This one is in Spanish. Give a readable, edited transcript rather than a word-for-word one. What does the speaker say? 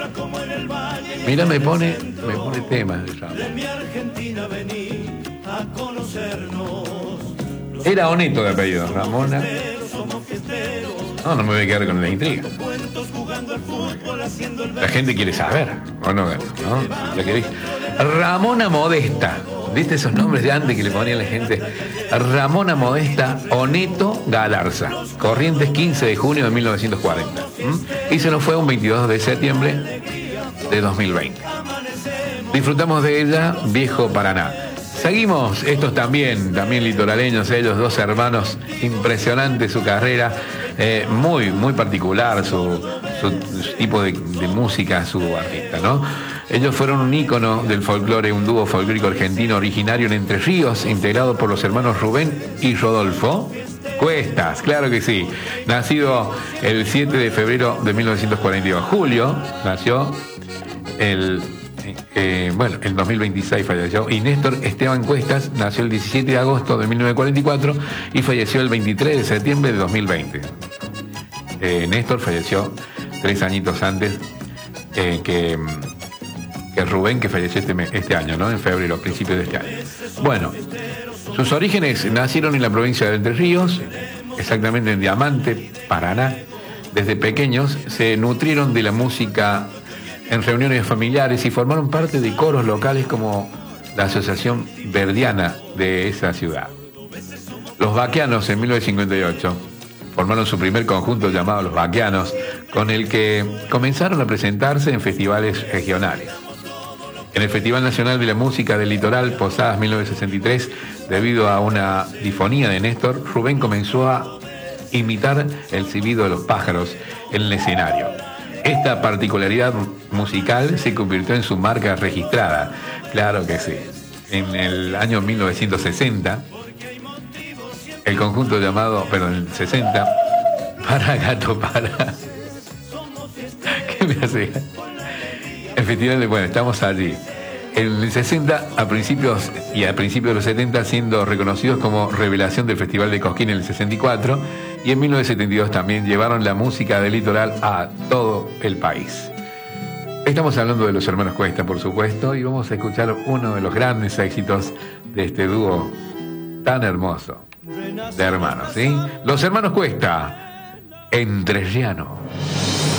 Mira, me pone temas de Ramona. Era Oneto de apellido, Ramona. No me voy a quedar con la intriga. La gente quiere saber, ¿o no? La que dice. Ramona Modesta. ¿Viste esos nombres de antes que le ponían la gente? Ramona Modesta Oneto Galarza. Corrientes, 15 de junio de 1940. Y se nos fue un 22 de septiembre de 2020. Disfrutamos de ella, Viejo Paraná. Seguimos, estos también litoraleños, ellos, dos hermanos, impresionante su carrera, muy particular su tipo de música, su artista, ¿no? Ellos fueron un ícono del folclore, un dúo folclórico argentino originario en Entre Ríos, integrado por los hermanos Rubén y Rodolfo Cuestas, claro que sí. Nacido el 7 de febrero de 1942. Julio nació el 2026 falleció. Y Néstor Esteban Cuestas nació el 17 de agosto de 1944 y falleció el 23 de septiembre de 2020. Néstor falleció 3 añitos antes que Rubén, que falleció este año, ¿no? En febrero, a principios de este año. Bueno, sus orígenes nacieron en la provincia de Entre Ríos, exactamente en Diamante, Paraná. Desde pequeños se nutrieron de la música en reuniones familiares y formaron parte de coros locales como la Asociación Verdiana de esa ciudad. Los Baquianos, en 1958, formaron su primer conjunto llamado Los Baquianos, con el que comenzaron a presentarse en festivales regionales. En el Festival Nacional de la Música del Litoral, Posadas 1963, debido a una difonía de Néstor, Rubén comenzó a imitar el silbido de los pájaros en el escenario. Esta particularidad musical se convirtió en su marca registrada. Claro que sí. En el año 1960, el conjunto llamado, el 60, Para Gato Para. ¿Qué me hace? El festival estamos allí. En el 60, a principios de los 70, siendo reconocidos como revelación del Festival de Cosquín en el 64, y en 1972 también llevaron la música del litoral a todo el país. Estamos hablando de los hermanos Cuesta, por supuesto, y vamos a escuchar uno de los grandes éxitos de este dúo tan hermoso de hermanos, ¿sí? Los hermanos Cuesta, Entrerriano.